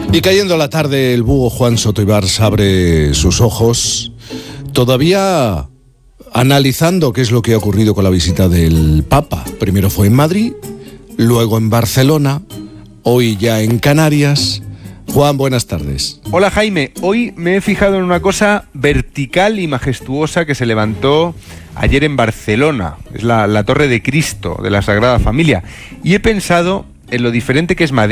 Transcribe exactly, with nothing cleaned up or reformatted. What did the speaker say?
Y cayendo la tarde, el búho Juan Soto Ibars abre sus ojos, todavía analizando qué es lo que ha ocurrido con la visita del Papa. Primero fue en Madrid, luego en Barcelona, hoy ya en Canarias. Juan, buenas tardes. Hola Jaime, hoy me he fijado en una cosa vertical y majestuosa que se levantó ayer en Barcelona. Es la, la Torre de Cristo de la Sagrada Familia. Y he pensado en lo diferente que es Madrid